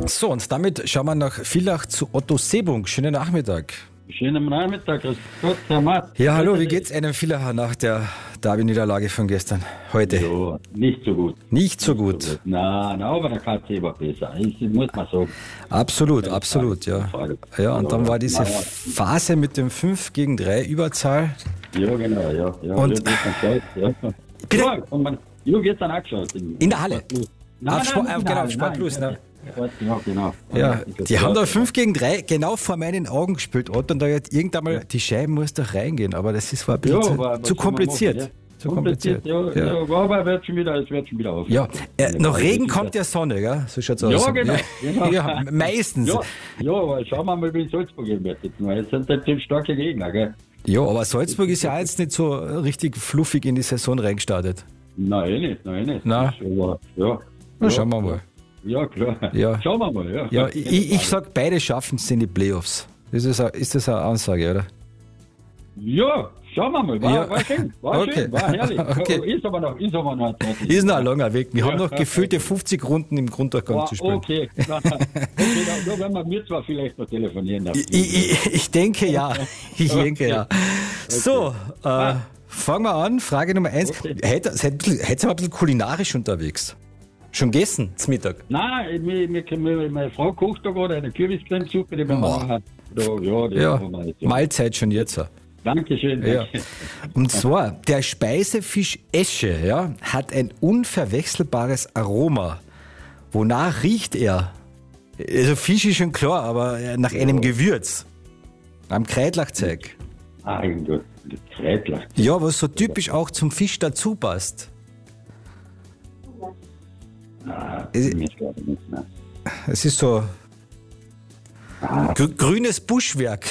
So, und damit schauen wir nach Villach zu Otto Sebung. Schönen Nachmittag. Schönen Nachmittag, grüß Gott, Herr Matt. Ja, hallo, wie geht's einem Villacher nach der Derby-Niederlage von gestern, heute? Ja, nicht so gut. Nicht so gut. Nein, aber der KC war besser, muss man sagen. Absolut, ja. Ja, und dann war diese Phase mit dem 5-3 Überzahl. Ja, genau, ja. Und bitte? Ja, und man, jetzt dann auch geschaut. In der Halle? Nein, genau, Sport Plus, ne? Ja, genau. Ja, die haben da 5-3 genau vor meinen Augen gespielt, Otto, und da hat irgendwann mal, die Scheiben muss doch reingehen, aber das war ein bisschen zu kompliziert. Machen, ja. Zu kompliziert. Ja, aber es wird schon wieder auf. Ja, nach Regen kommt ja Sonne, gell? So schaut's aus. Ja, genau. Ja, meistens. Ja, aber schauen wir mal, wie Salzburg wird jetzt noch. Jetzt sind halt starke Gegner, gell? Ja, aber Salzburg ist ja jetzt nicht so richtig fluffig in die Saison reingestartet. Nein, nicht. Nein. Aber, ja. Na, schauen wir mal. Ja, klar. Ja. Schauen wir mal, ja. Ja, ich sag, beide schaffen es in die Playoffs. Ist das eine Ansage, oder? Ja, schauen wir mal. War schön. Schön, war herrlich. Okay. Ist aber noch Ist noch ein langer Weg. Wir haben noch gefühlte 50 Runden im Grunddurchgang zu spielen. Okay, da werden wir mir zwar vielleicht noch telefonieren. Ich denke ja. Okay. So, fangen wir an. Frage Nummer 1. Okay. Heute sind wir ein bisschen kulinarisch unterwegs. Schon gegessen zum Mittag? Nein, meine Frau kocht da gerade eine Kürbiscremesuppe, die werden wir machen. Mahlzeit schon jetzt. Dankeschön. Ja. Und zwar, der Speisefisch Esche hat ein unverwechselbares Aroma. Wonach riecht er? Also Fisch ist schon klar, aber nach einem Gewürz. Am Kreitlachzeug. Kreitlach. Ja, was so typisch auch zum Fisch dazu passt. Es ist so grünes Buschwerk.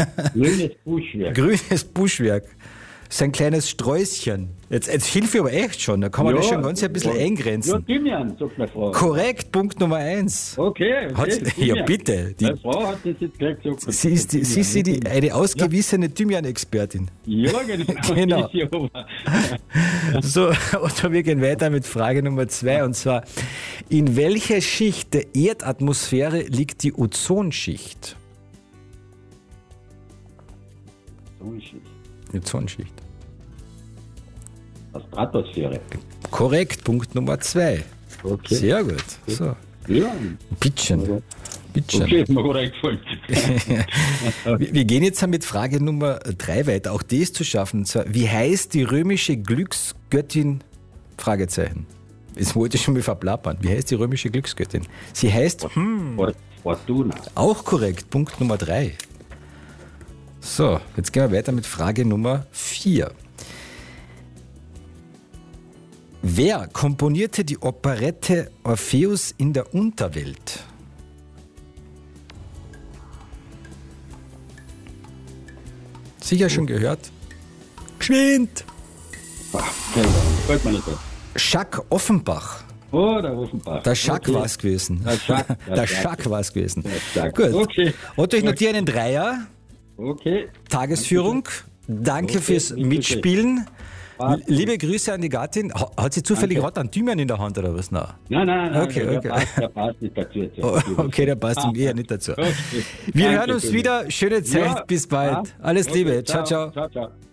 Grünes Buschwerk. So ein kleines Sträußchen. Jetzt hilf ich aber echt schon. Da kann man das schon ganz ein bisschen eingrenzen. Ja, Thymian, sagt meine Frau. Korrekt, Punkt Nummer 1. Okay. Ja, bitte. Meine Frau hat das jetzt gleich gesagt. Sie ist eine ausgewiesene Thymian-Expertin. Ja, genau. So, und wir gehen weiter mit Frage Nummer 2. Und zwar, in welcher Schicht der Erdatmosphäre liegt die Ozonschicht? Ozonschicht. Stratosphäre. Korrekt, Punkt Nummer 2. Okay. Sehr gut. So. Ja. Bittchen. Okay, ist mir gut eingefallen. Wir gehen jetzt mit Frage Nummer 3 weiter. Auch die ist zu schaffen. Und zwar, wie heißt die römische Glücksgöttin? Fragezeichen. Jetzt wollte ich schon mal verplappern. Wie heißt die römische Glücksgöttin? Sie heißt Fortuna. Auch korrekt, Punkt Nummer 3. So, jetzt gehen wir weiter mit Frage Nummer 4. Wer komponierte die Operette Orpheus in der Unterwelt? Sicher schon gehört? Geschwind! Fällt mir nicht an. Jacques Offenbach. Oh, der Offenbach. Der Jacques war es gewesen. Der Jacques war es gewesen. Gut. Okay. Otto, ich notiere einen Dreier. Okay. Tagesführung. Danke fürs Mitspielen. Liebe Grüße an die Gattin. Hat sie zufällig gerade einen Thymian in der Hand oder was? Nein. Okay. Der passt nicht dazu. Okay, der passt ihm eher nicht dazu. Wir hören uns wieder. Schöne Zeit. Bis bald. Alles Liebe. Ciao. Ciao.